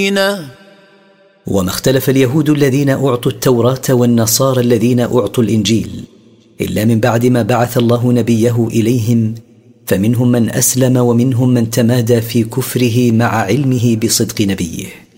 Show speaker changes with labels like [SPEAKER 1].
[SPEAKER 1] وما اختلف اليهود الذين أعطوا التوراة والنصارى الذين أعطوا الإنجيل إلا من بعد ما بعث الله نبيه إليهم، فمنهم من أسلم ومنهم من تمادى في كفره مع علمه بصدق نبيه.